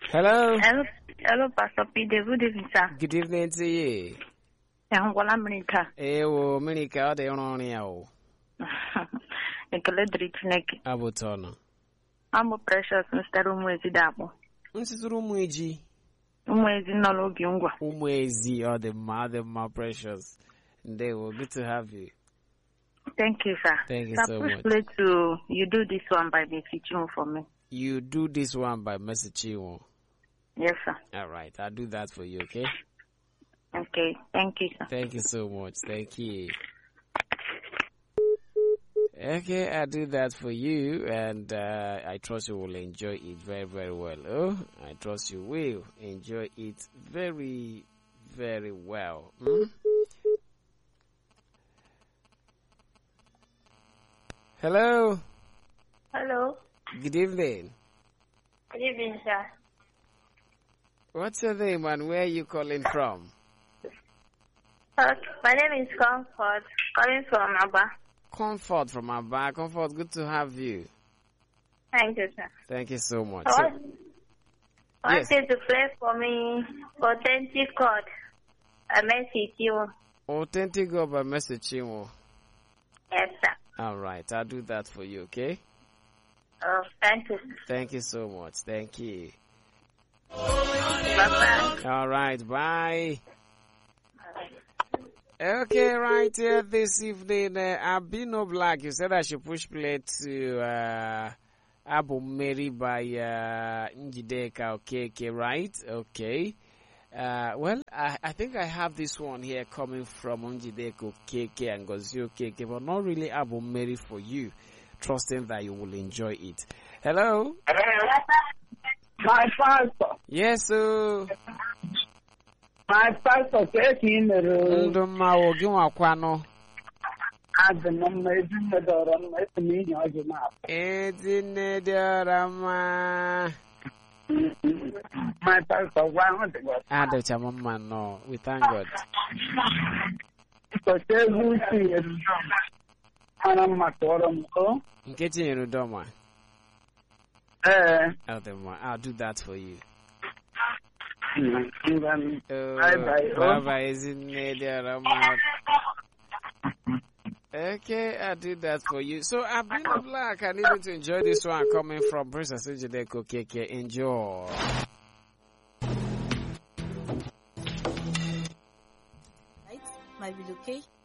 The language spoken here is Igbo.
Hello. Hello, Pastor Peter. Good evening, sir. Good evening to you. Ngwala America. Ewo, America, they on here. Ekeledri Chineke. Abotono. I'm precious Mr. Umwezi Dabo. Nsisu Umweji. Umwezi no logi ngwa. Umwezi, or the mother, precious. They were good to have you. Thank you, sir. Thank you sir, so much. You do this one by messaging for me. You do this one by messaging. Yes, sir. All right, I'll do that for you, okay? Okay, thank you, sir. Thank you so much. Thank you. Okay, I'll do that for you, and I trust you will enjoy it very, very well. Oh, I trust you will enjoy it very, very well. Hello. Hello. Good evening. Good evening, sir. What's your name and where are you calling from? My name is Comfort, calling from Abba. Comfort from Abba. Comfort, good to have you. Thank you, sir. Thank you so much. I want you to play for me Authentic God, a message you. Authentic God by message you. Yes, sir. All right, I'll do that for you, okay? Oh, thank you. Thank you so much. Thank you. Bye-bye. All right, bye. Okay, right here this evening, Abino Black, you said I should push play to Abu Mary by Njideka Okeke, right? Okay. Well, I think I have this one here coming from Njideka Okeke and Gozi Okeke, but not really Abu Mary for you, trusting that you will enjoy it. Hello? My pastor. Yes, sir. My pastor says in the room. Ndoma ogiwa kwano. Adenoma ezinedorama etimi ojima. Ezinedorama. My pastor, why want to go? Ado chamama no. We thank God. So say who see it. Ana matorum ko. Nkechi nyerudoma. I'll do that for you. Bye-bye. Okay, I'll do that for you. So I've been a black. I need you to enjoy this one coming from Princess Ujideko Keke. Enjoy. Right? Might be okay.